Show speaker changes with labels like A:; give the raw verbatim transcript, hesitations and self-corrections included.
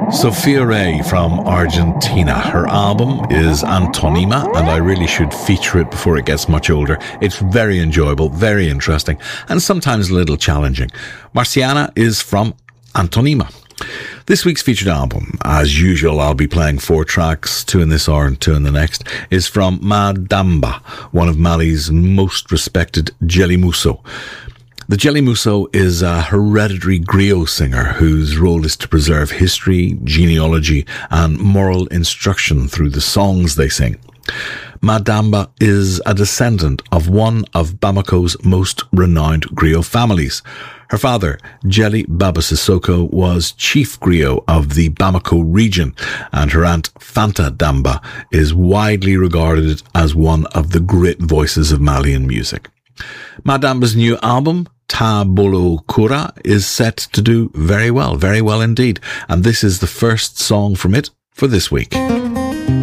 A: Sophia Rey from Argentina. Her album is Antonima, and I really should feature it before it gets much older. It's very enjoyable, very interesting, and sometimes a little challenging. Marciana is from Antonima. This week's featured album, as usual, I'll be playing four tracks, two in this hour and two in the next, is from Madamba, one of Mali's most respected Djely Mousso. The Djely Mousso is a hereditary griot singer whose role is to preserve history, genealogy, and moral instruction through the songs they sing. Madamba is a descendant of one of Bamako's most renowned griot families. Her father, Djely Baba Sissoko, was chief griot of the Bamako region, and her aunt, Fanta Damba, is widely regarded as one of the great voices of Malian music. Madamba's new album, Ta Bolo Kura, is set to do very well, very well indeed, and this is the first song from it for this week.